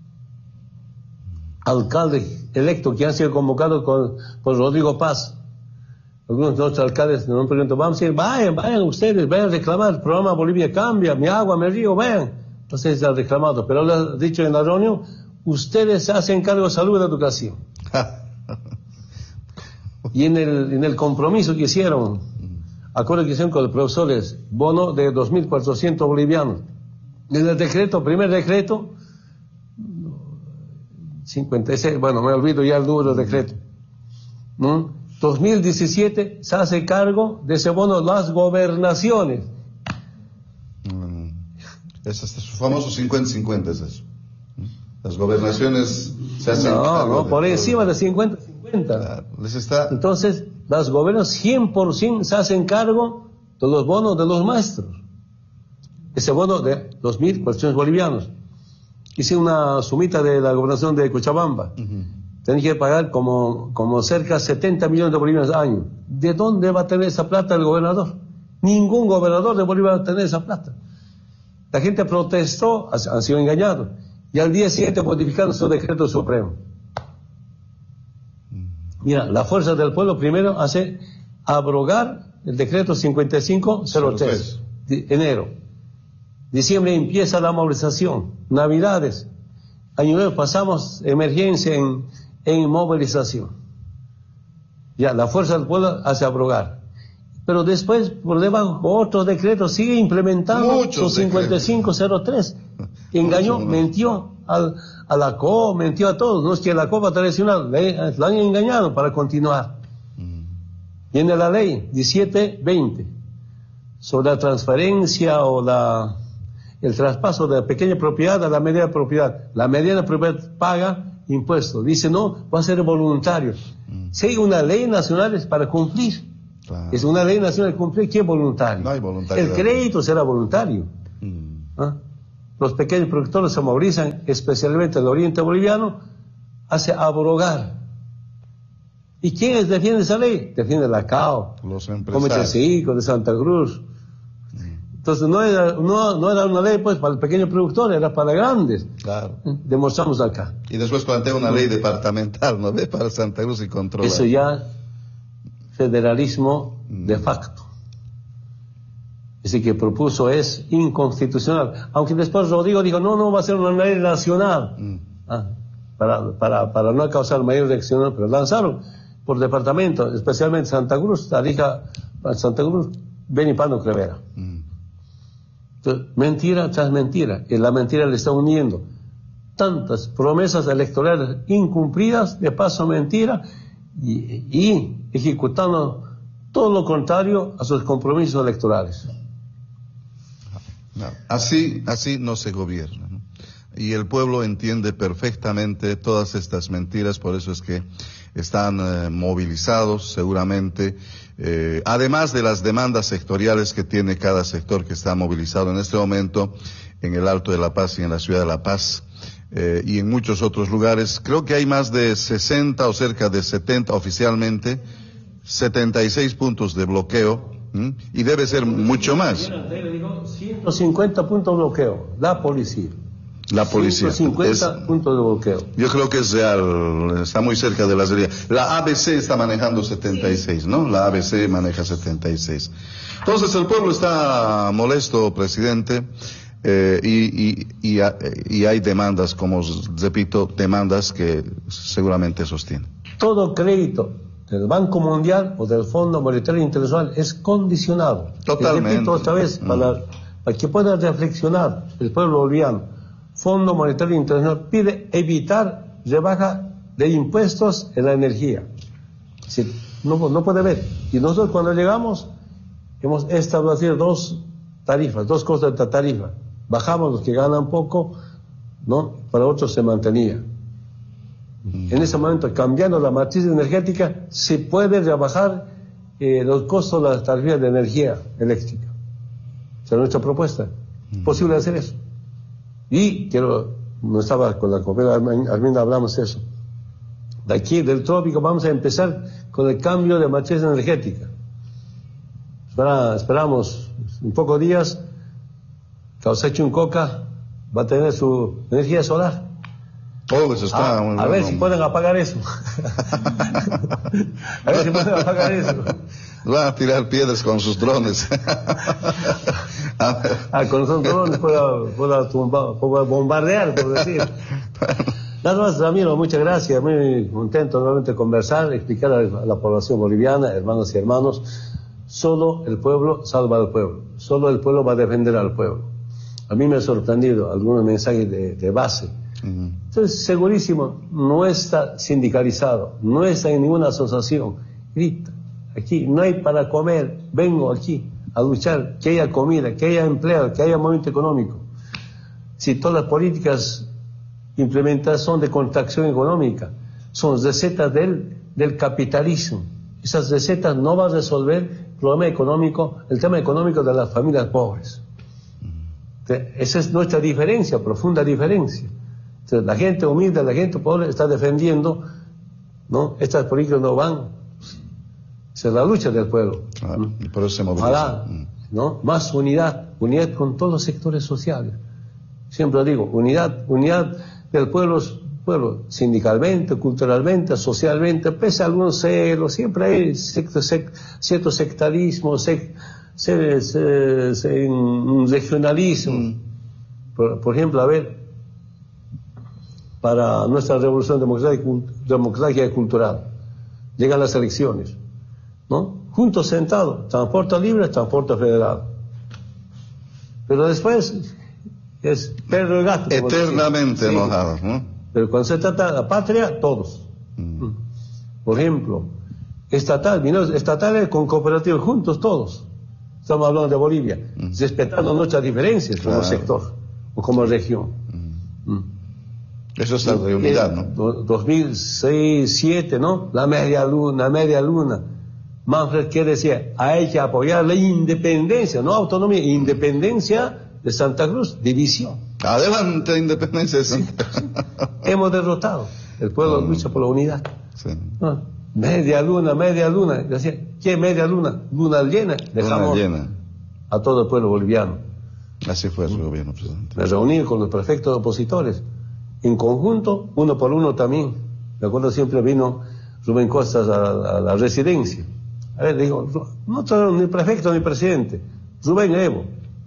Alcaldes electos que han sido convocados con, por Rodrigo Paz. Algunos de nuestros alcaldes nos preguntan, vamos a ir, vayan, vayan ustedes, vayan a reclamar, el programa Bolivia Cambia, mi agua, mi río, vayan. Entonces se han reclamado, pero le han dicho en la reunión, ustedes se hacen cargo de salud y educación. Y en el, en el compromiso que hicieron, acuerdo que hicieron con los profesores, bono de dos mil cuatrocientos bolivianos. En el decreto, primer decreto, cincuenta y seis, bueno, me olvido ya el número del decreto. ¿No? dos mil diecisiete se hace cargo de ese bono las gobernaciones. Mm. Es este su famoso cincuenta cincuenta, es eso. Las gobernaciones se hacen no, cargo. No, de por todo. encima de cincuenta cincuenta. Claro, les está... Entonces, las gobernaciones cien por ciento se hacen cargo de los bonos de los maestros. Ese bono de dos mil cuatrocientos bolivianos. Hice una sumita de la gobernación de Cochabamba. Uh-huh. Tienen que pagar como, como cerca de setenta millones de bolivianos al año. ¿De dónde va a tener esa plata el gobernador? Ningún gobernador de Bolivia va a tener esa plata. La gente protestó, han sido engañados. Y al día siguiente modificaron su decreto supremo. Mira, la fuerza del pueblo primero hace abrogar el decreto cincuenta y cinco cero tres de enero. Diciembre empieza la movilización. Navidades. Año nuevo pasamos emergencia en, en movilización. Ya, la fuerza del pueblo hace abrogar. Pero después, por debajo, otro decreto sigue implementando su cincuenta y cinco cero tres. Engañó, mintió al, a la C O, mintió a todos. No es que la C O va a traicionar, la han engañado para continuar. Mm. Viene la ley diecisiete veinte sobre la transferencia o la, el traspaso de la pequeña propiedad a la mediana propiedad. La mediana propiedad paga impuestos. Dice, no, va a ser voluntario. Mm. Si hay una ley nacional es para cumplir. Claro. Es una ley nacional de cumplir, ¿qué es voluntario? No hay voluntario. El crédito será voluntario. Mm. ¿Ah? Los pequeños productores se movilizan, especialmente en el oriente boliviano, hacia abrogar. ¿Y quiénes defienden esa ley? Defiende la C A O, los empresarios. Comececico de Santa Cruz. Mm. Entonces no era, no, no era una ley pues para el pequeño productor, era para grandes. Claro. Demostramos acá. Y después plantea una ley departamental, ¿no ve? Para Santa Cruz y controla. Eso ya, federalismo mm. de facto. Ese que propuso es inconstitucional. Aunque después Rodrigo dijo, no, no, va a ser una ley nacional. Mm. Ah, para, para, para no causar mayor reacción, pero lanzaron por departamento, especialmente Santa Cruz, Tarija, Santa Cruz, Benipano, Crevera. Mm. Entonces, mentira tras mentira. Y la mentira le está uniendo tantas promesas electorales incumplidas, de paso mentira, y, y ejecutando todo lo contrario a sus compromisos electorales. No, así, así no se gobierna, ¿no? Y el pueblo entiende perfectamente todas estas mentiras, por eso es que están eh, movilizados seguramente, eh, además de las demandas sectoriales que tiene cada sector que está movilizado en este momento en el Alto de La Paz y en la ciudad de La Paz, eh, y en muchos otros lugares. Creo que hay más de sesenta o cerca de setenta oficialmente, setenta y seis puntos de bloqueo. ¿Mm? Y debe ser mucho más. ciento cincuenta puntos de bloqueo, la policía. La policía. ciento cincuenta es, puntos de bloqueo. Yo creo que es real, está muy cerca de la realidad. La A B C está manejando setenta y seis, ¿no? La A B C maneja setenta y seis. Entonces el pueblo está molesto, presidente, eh, y, y, y, y hay demandas, como repito, demandas que seguramente sostienen. Todo crédito del Banco Mundial o del Fondo Monetario Internacional es condicionado. Totalmente. Y repito otra vez, mm. para, para que pueda reflexionar el pueblo boliviano, Fondo Monetario Internacional pide evitar rebaja de impuestos en la energía. Sí, no, no puede ver. Y nosotros cuando llegamos hemos establecido dos tarifas, dos cosas de tarifa. Bajamos los que ganan poco, ¿no? Para otros se mantenía. En ese momento, cambiando la matriz energética, se puede rebajar eh, los costos de las tarifas de energía eléctrica. Esa es nuestra propuesta. Es posible hacer eso. Y quiero, no estaba con la compañera Arminda, hablamos de eso. De aquí, del trópico, vamos a empezar con el cambio de matriz energética. Espera, esperamos un pocos días, Causachi-Uncoca va a tener su energía solar. Oh, eso está a, muy a bueno. ver si pueden apagar eso. A ver si pueden apagar eso. Van a tirar piedras con sus drones. Ah, con esos drones pueda, pueda, tumbar, pueda bombardear, por decir. Nada más, Ramiro, muchas gracias. Muy contento nuevamente conversar, explicar a la, a la población boliviana, hermanos y hermanos, solo el pueblo salva al pueblo. Solo el pueblo va a defender al pueblo. A mí me ha sorprendido algunos mensajes de, de base. Uh-huh. Entonces, segurísimo, no está sindicalizado, no está en ninguna asociación. Grita, aquí no hay para comer, vengo aquí a luchar, que haya comida, que haya empleo, que haya movimiento económico. Si todas las políticas implementadas son de contracción económica, son recetas del, del capitalismo. Esas recetas no van a resolver el problema económico, el tema económico de las familias pobres. Esa es nuestra diferencia, profunda diferencia. Entonces, la gente humilde, la gente pobre está defendiendo, ¿no? Estas políticas no van. Esa es la lucha del pueblo. Ah, ¿no? Y por eso se moviliza. Ojalá, ¿no? Más unidad, unidad con todos los sectores sociales. Siempre digo, unidad, unidad del pueblo, pueblo sindicalmente, culturalmente, socialmente, pese a algunos celos, siempre hay cierto, cierto sectarismo, sec, se, se, se, un regionalismo. Mm. Por, por ejemplo, a ver, para nuestra revolución democrática, democrática y cultural, llegan las elecciones, ¿no? Juntos sentados, transporte libre, transporte federal. Pero después es perro y gato. Eternamente enojados, ¿no? Pero cuando se trata de la patria, todos. Mm. Por ejemplo, estatal, estatales con cooperativos juntos, todos. Estamos hablando de Bolivia, mm. respetando nuestras diferencias claro. como sector o como región. Mm. Mm. Eso es la unidad, ¿no? dos mil seis, dos mil siete, ¿no? La media luna, media luna. Manfred, ¿qué decía? Hay que apoyar la independencia, no autonomía, independencia de Santa Cruz, división. Adelante, independencia de Santa Cruz. Hemos derrotado. El pueblo mm. lucha por la unidad. Sí. ¿No? Media luna, media luna. Decía, ¿qué media luna? Luna llena. Dejamos luna llena. A todo el pueblo boliviano. Así fue su gobierno, presidente. Me reuní con los prefectos opositores. En conjunto, uno por uno también. Me acuerdo siempre vino Rubén Costas a, a la residencia. A ver, digo, no trajeron ni prefecto ni presidente. Rubén Evo.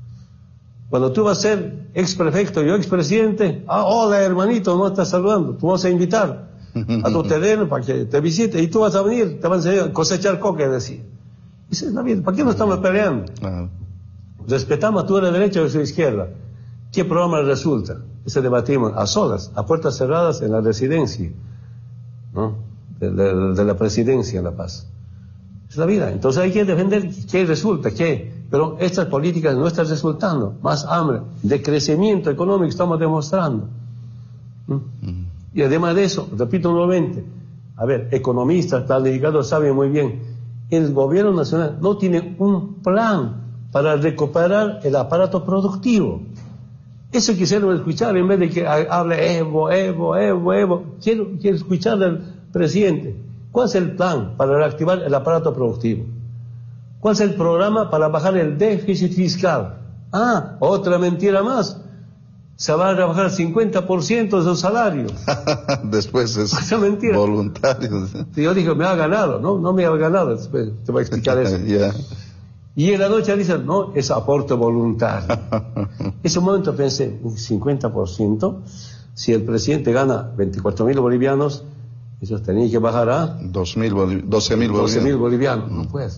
Cuando tú vas a ser ex prefecto y yo ex presidente, ah, hola hermanito, no estás saludando, tú vas a invitar a tu terreno para que te visite y tú vas a venir, te van a cosechar coca, decía. Dice, la vida, ¿para qué no estamos peleando? Uh-huh. Respetamos, tú eres derecha o yo soy izquierda. ¿Qué programa resulta? Ese debatimos a solas, a puertas cerradas en la residencia, ¿no? De, de, de la presidencia en La Paz. Es la vida. Entonces hay que defender qué resulta, qué. Pero estas políticas no están resultando. Más hambre, decrecimiento económico estamos demostrando. ¿Mm? Mm. Y además de eso, repito nuevamente, a ver, economistas, planificadores saben muy bien, el gobierno nacional no tiene un plan para recuperar el aparato productivo. Eso quisieron escuchar en vez de que hable Evo, Evo, Evo, Evo. Quiero, quiero escuchar del presidente. ¿Cuál es el plan para reactivar el aparato productivo? ¿Cuál es el programa para bajar el déficit fiscal? Ah, otra mentira más. Se va a rebajar cincuenta por ciento de su salario. Después es voluntario. Sí, yo dije, me ha ganado, ¿no? No me ha ganado. Después te voy a explicar eso. Yeah. Y en la noche dicen, no, es aporte voluntario. En ese momento pensé, cincuenta por ciento, si el presidente gana veinticuatro mil bolivianos, ellos tenían que bajar a doce mil bolivianos. doce mil bolivianos, no pues.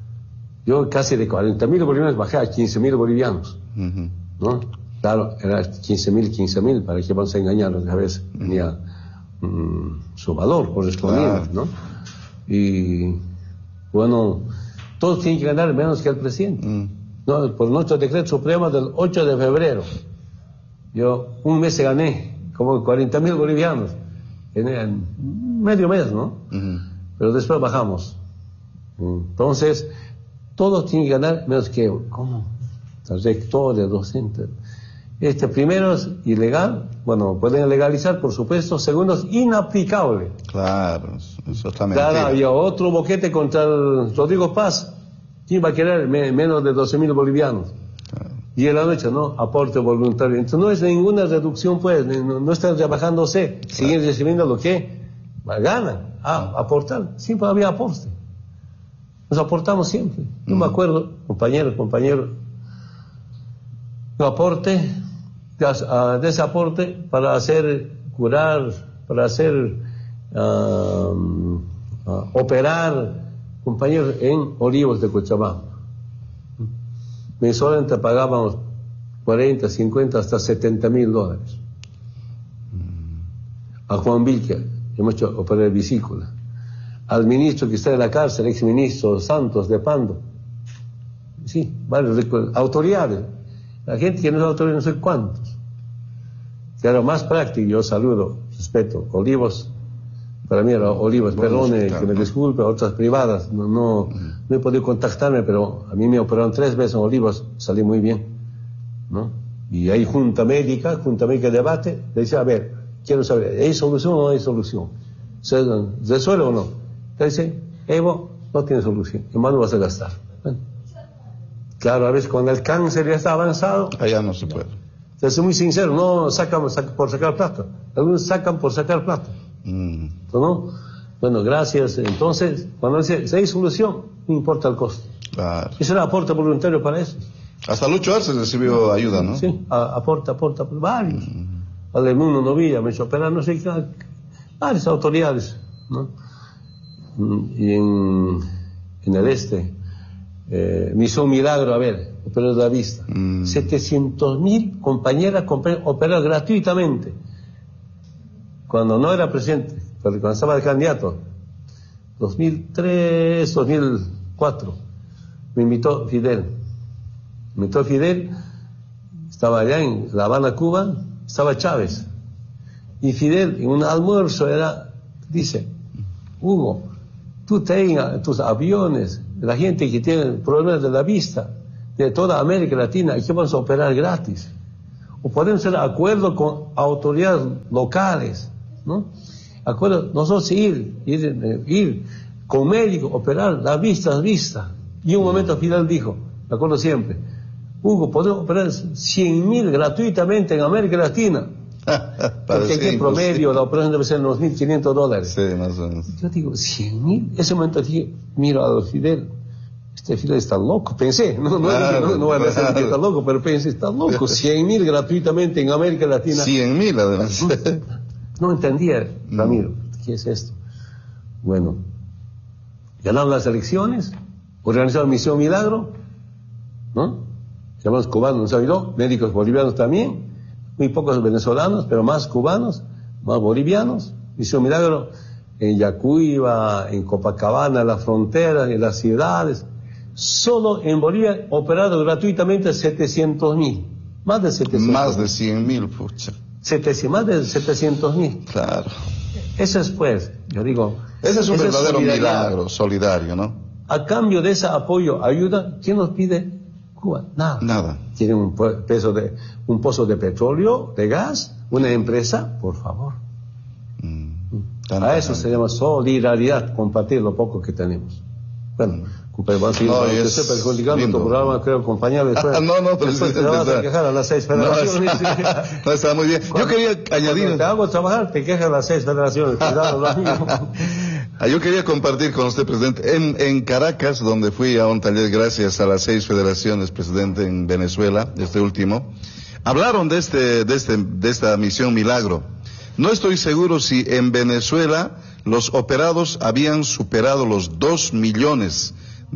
Yo casi de cuarenta mil bolivianos bajé a quince mil bolivianos. Uh-huh. ¿No? Claro, era quince mil, quince mil, para que vamos a engañarnos, a veces tenía um, su valor correspondiente, claro. ¿no? Y bueno, todos tienen que ganar menos que el presidente. Uh-huh. ¿No? Por nuestro decreto supremo del ocho de febrero. Yo un mes gané como cuarenta mil bolivianos. En, en medio mes, ¿no? Uh-huh. Pero después bajamos. Entonces, todos tienen que ganar menos que ¿cómo? Rectores, docentes. Este primero es ilegal, bueno, pueden legalizar, por supuesto. Segundo es inaplicable. Claro, eso está mentira. Claro, había otro boquete contra el Rodrigo Paz. ¿Quién va a querer me, menos de doce mil bolivianos? Claro. Y en la noche, ¿no? Aporte voluntario. Entonces no es ninguna reducción, pues, no, no están rebajándose. Claro. Siguen recibiendo lo que ganan. Ah, aportar. Siempre había aporte. Nos aportamos siempre. Yo mm. me acuerdo, compañero, compañero, un aporte, de ese aporte para hacer curar, para hacer uh, uh, operar, compañeros, en Olivos de Cochabamba. Mensualmente pagábamos cuarenta, cincuenta, hasta setenta mil dólares. A Juan Vilca hemos hecho operar vesícula. Al ministro que está en la cárcel, ex ministro Santos de Pando. Sí, varios autoridades. La gente que no es autoridad, no sé cuántos. Claro, más práctico, yo saludo, respeto. Olivos, para mí era Olivos, perdone, claro, que me disculpe, otras privadas, no, no, uh-huh. no he podido contactarme, pero a mí me operaron tres veces en Olivos, salí muy bien, ¿no? Y hay junta médica, junta médica de debate, le dice, a ver, quiero saber, ¿hay solución o no hay solución? ¿Se resuelve o no? Entonces dice, Evo, no tiene solución, en más no vas a gastar. Bueno, claro, a veces cuando el cáncer ya está avanzado, allá no se puede. Entonces, soy muy sincero, no sacan por sacar plata, algunos sacan por sacar plata. Mm. ¿No? Bueno, gracias. Entonces, cuando dice, si hay solución, no importa el costo. Claro. Ese era aporte voluntario para eso. Hasta Lucho Arce recibió ayuda, ¿no? Sí, a, aporta, aporta, varios. Mm. Al mundo Novilla, me hizo operar, no sé qué, varias autoridades, ¿no? Y en, en el este, eh, me hizo un milagro, a ver, operar de la vista. Mm. setecientos mil compañeras operaron gratuitamente. cuando no era presidente, pero cuando estaba de candidato, dos mil tres, dos mil cuatro, me invitó Fidel. Me invitó Fidel, estaba allá en La Habana, Cuba, estaba Chávez. Y Fidel, en un almuerzo, era, dice, Hugo, tú tengas tus aviones, la gente que tiene problemas de la vista, de toda América Latina, aquí vamos a operar gratis. O podemos hacer acuerdos con autoridades locales, ¿no? Acuerdo, nosotros ir, ir, ir con médicos, operar, la vista es vista. Y un momento Fidel dijo, me acuerdo siempre, Hugo, podemos operar cien mil gratuitamente en América Latina. Porque aquí en promedio la operación debe ser unos mil quinientos dólares. Sí, más o menos. Yo digo, cien mil. Ese momento dije, miro a Fidel, este Fidel está loco, pensé, no, no, claro, no, no voy a decir claro. que está loco, pero pensé, está loco, cien mil gratuitamente en América Latina. Cien mil además. No entendía, Ramiro, ¿qué es esto? Bueno, ganaron las elecciones, organizaron Misión Milagro, ¿no? Llamados cubanos, nos ayudó, médicos bolivianos también, muy pocos venezolanos, pero más cubanos, más bolivianos. Misión Milagro en Yacuiba, en Copacabana, en las fronteras, en las ciudades. Solo en Bolivia operado gratuitamente setecientos mil. Más de setecientos. Más de cien mil, pucha. setecientos, más de setecientos mil. Claro. Eso es pues, yo digo. Ese es un verdadero milagro solidario, ¿no? A cambio de ese apoyo, ayuda, ¿quién nos pide? Cuba, nada. Nada. Tiene un peso de, un pozo de petróleo, de gas, una empresa, por favor. Mm. A eso se llama solidaridad, compartir lo poco que tenemos. Bueno, compañero, vamos a seguir, no, para que esté perjudicando tu programa, creo, compañero, después. Ah, no, no, pero después te vas a quejar a las seis federaciones. No, está, no, está muy bien. Yo quería añadir. Cuando te hago trabajar, te quejas a las seis federaciones. Cuidado, lo mismo. Yo quería compartir con usted, presidente, en, en Caracas, donde fui a un taller gracias a las seis federaciones, presidente, en Venezuela, este último, hablaron de este, de este, de esta misión Milagro. No estoy seguro si en Venezuela los operados habían superado los dos millones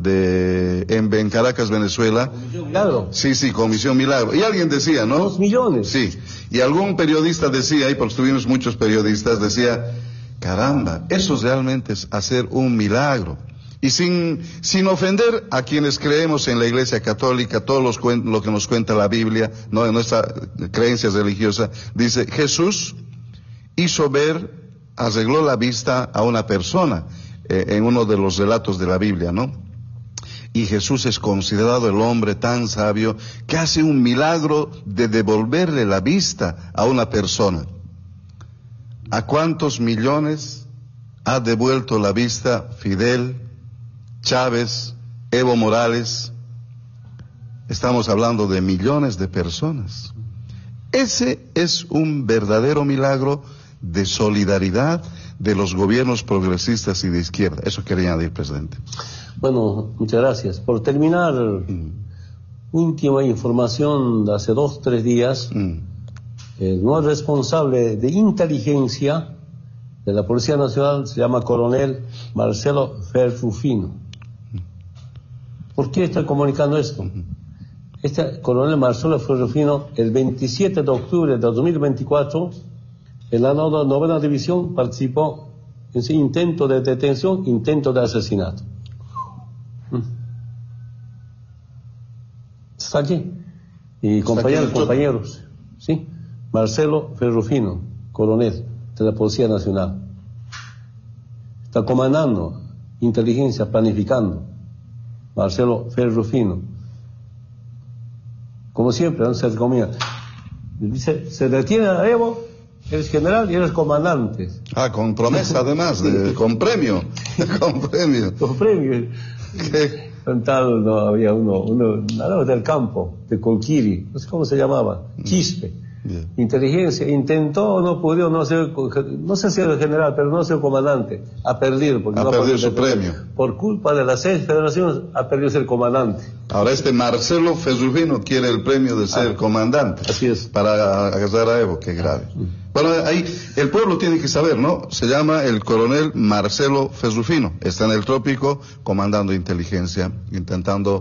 de, en, en Caracas, Venezuela. Milagro. Sí, sí, con misión Milagro. Y alguien decía, ¿no? Dos millones. Sí. Y algún periodista decía, y porque tuvimos muchos periodistas, decía, caramba, eso realmente es hacer un milagro. Y sin, sin ofender a quienes creemos en la Iglesia Católica, todo los cuen, lo que nos cuenta la Biblia, no en nuestra creencia religiosa, dice, Jesús hizo ver, arregló la vista a una persona, eh, en uno de los relatos de la Biblia, ¿no? Y Jesús es considerado el hombre tan sabio que hace un milagro de devolverle la vista a una persona. ¿A cuántos millones ha devuelto la vista Fidel, Chávez, Evo Morales? Estamos hablando de millones de personas. Ese es un verdadero milagro de solidaridad de los gobiernos progresistas y de izquierda. Eso quería añadir, presidente. Bueno, muchas gracias. Por terminar, mm. última información de hace dos, tres días. Mm. El nuevo responsable de inteligencia de la Policía Nacional se llama Coronel Marcelo Ferrufino. ¿Por qué está comunicando esto? Este Coronel Marcelo Ferrufino, el veintisiete de octubre de dos mil veinticuatro, en la novena división participó en ese intento de detención, intento de asesinato. Está aquí. Y compañeros, compañeros, ¿sí? Marcelo Ferrufino, coronel de la Policía Nacional. Está comandando inteligencia, planificando. Marcelo Ferrufino. Como siempre, no se recomienda. Dice, se detiene a Evo, eres general y eres comandante. Ah, con promesa además, de, con premio. Con premio. Con premio. ¿Qué? Tal, no, había uno, uno, nada del campo, de Colquiri, no sé cómo se llamaba, Quispe. Yeah. Inteligencia, intentó, no pudo, no ser, no sé si era el general, pero no ser comandante, ha perdido. Porque ha no perdido su premio. Por culpa de las seis federaciones, ha perdido ser comandante. Ahora este Marcelo Ferrufino quiere el premio de ser ah, comandante. Así es. Para agarrar a Evo, qué grave. Mm. Bueno, ahí, el pueblo tiene que saber, ¿no? Se llama el coronel Marcelo Ferrufino, está en el trópico, comandando inteligencia, intentando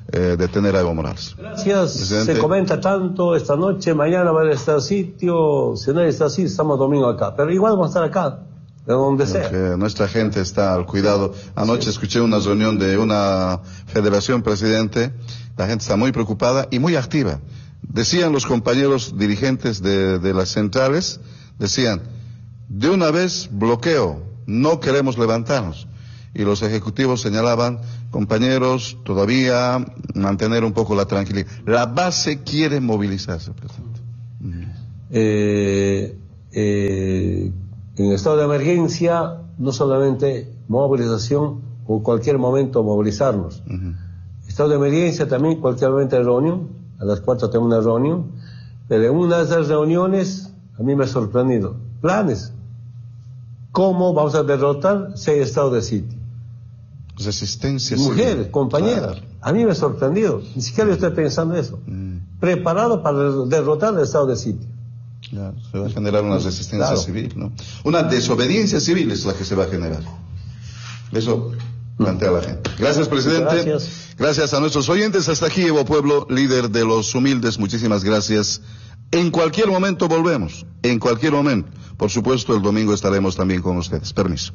eh, detener a Evo Morales. Gracias. Presidente. Se comenta tanto esta noche, mañana va a estar sitio, si no está así, estamos domingo acá, pero igual vamos a estar acá, de donde sea. Que nuestra gente está al cuidado. Anoche sí. escuché una reunión de una federación, presidente, la gente está muy preocupada y muy activa. Decían los compañeros dirigentes de, de las centrales, decían, de una vez bloqueo, no queremos levantarnos. Y los ejecutivos señalaban, compañeros, todavía mantener un poco la tranquilidad. La base quiere movilizarse, presidente. Mm. Eh, eh, en estado de emergencia, no solamente movilización o cualquier momento movilizarnos. Uh-huh. Estado de emergencia también, cualquier momento de reunión, a las cuatro tengo una reunión, pero en una de esas reuniones a mí me ha sorprendido. Planes. ¿Cómo vamos a derrotar seis estados de sitio? Resistencia Mujeres, civil. compañeras. Claro. A mí me ha sorprendido. Ni siquiera yo estoy pensando eso. Mm. Preparado para derrotar el estado de sitio. Claro, se va a generar una resistencia claro. civil, ¿no? Una desobediencia civil es la que se va a generar. Eso plantea la gente. Gracias, presidente. Gracias. Gracias a nuestros oyentes. Hasta aquí, Evo Pueblo, líder de los humildes. Muchísimas gracias. En cualquier momento volvemos. En cualquier momento. Por supuesto, el domingo estaremos también con ustedes. Permiso.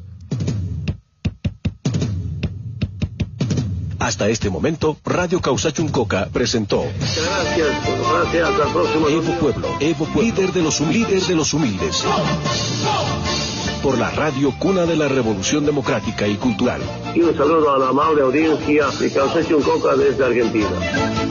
Hasta este momento, Radio Causachuncoca presentó. Gracias, gracias, hasta el próximo. Evo Pueblo, Evo Pueblo, líder de los, líder de los humildes. Por la radio cuna de la revolución democrática y cultural. Y un saludo a la amable audiencia de Causachuncoca desde Argentina.